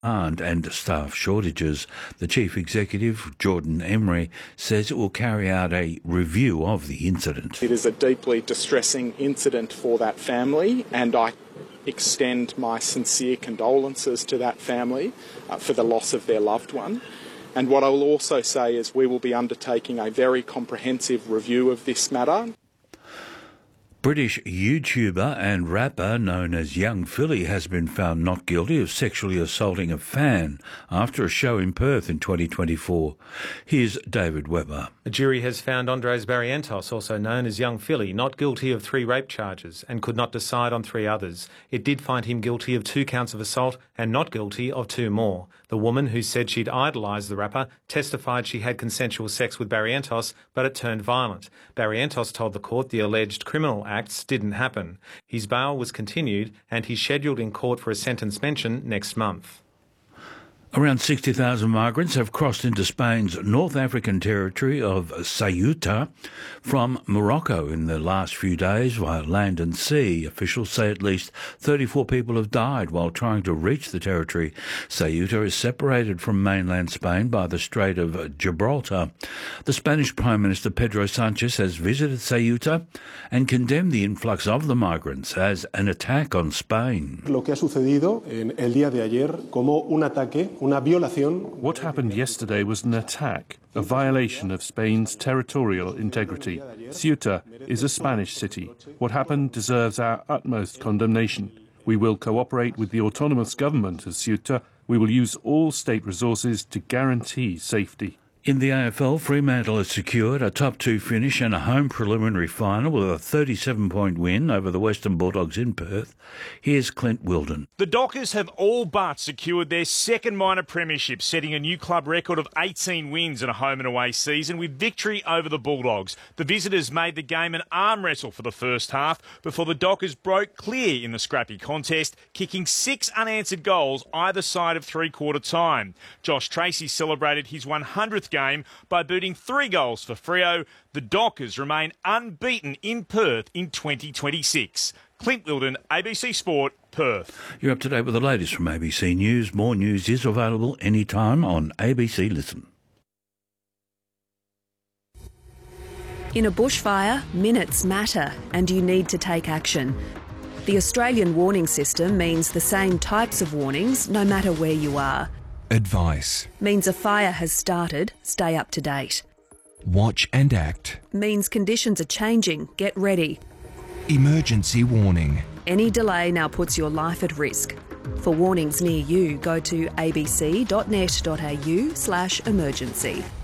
and staff shortages. The Chief Executive, Jordan Emery, says it will carry out a review of the incident. It is a deeply distressing incident for that family, and I extend my sincere condolences to that family for the loss of their loved one. And what I will also say is we will be undertaking a very comprehensive review of this matter. British YouTuber and rapper known as Young Philly has been found not guilty of sexually assaulting a fan after a show in Perth in 2024. Here's David Webber. A jury has found Andres Barrientos, also known as Young Philly, not guilty of 3 rape charges and could not decide on 3 others. It did find him guilty of 2 counts of assault and not guilty of 2 more. The woman, who said she'd idolised the rapper, testified she had consensual sex with Barrientos, but it turned violent. Barrientos told the court the alleged criminal acts didn't happen. His bail was continued and he's scheduled in court for a sentence mention next month. Around 60,000 migrants have crossed into Spain's North African territory of Ceuta from Morocco in the last few days via land and sea. Officials say at least 34 people have died while trying to reach the territory. Ceuta is separated from mainland Spain by the Strait of Gibraltar. The Spanish Prime Minister Pedro Sánchez has visited Ceuta and condemned the influx of the migrants as an attack on Spain. Lo que ha sucedido en el día de ayer como un ataque. What happened yesterday was an attack, a violation of Spain's territorial integrity. Ceuta is a Spanish city. What happened deserves our utmost condemnation. We will cooperate with the autonomous government of Ceuta. We will use all state resources to guarantee safety. In the AFL, Fremantle has secured a top 2 finish and a home preliminary final with a 37-point win over the Western Bulldogs in Perth. Here's Clint Wilden. The Dockers have all but secured their second minor premiership, setting a new club record of 18 wins in a home and away season with victory over the Bulldogs. The visitors made the game an arm wrestle for the first half before the Dockers broke clear in the scrappy contest, kicking 6 unanswered goals either side of three-quarter time. Josh Tracy celebrated his 100th game by booting 3 goals for Freo. The Dockers remain unbeaten in Perth in 2026. Clint Wilden, ABC Sport, Perth. You're up to date with the latest from ABC News. More news is available anytime on ABC Listen. In a bushfire, minutes matter and you need to take action. The Australian warning system means the same types of warnings no matter where you are. Advice Means a fire has started, stay up to date. Watch and act. Means conditions are changing, get ready. Emergency warning. Any delay now puts your life at risk. For warnings near you, go to abc.net.au/emergency.